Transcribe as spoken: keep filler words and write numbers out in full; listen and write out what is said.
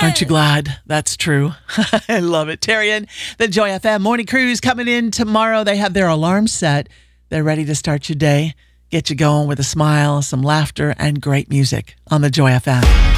Aren't you glad that's true? I love it. Terry and the Joy F M Morning Cruise coming in tomorrow. They have their alarm set. They're ready to start your day, get you going with a smile, some laughter, and great music on the Joy F M.